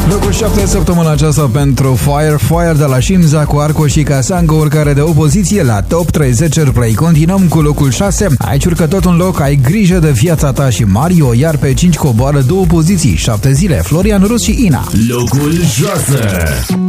Locul 7 săptămâna aceasta pentru Fire de la Shimza cu Arco și Casango, urcare de o poziție la Top 30 Airplay. Continuăm cu locul 6. Aici urcă tot un loc, Ai grijă de viața ta și Mario, iar pe 5 coboară 2 poziții, 7 zile, Florian Rus și Ina. Locul 6.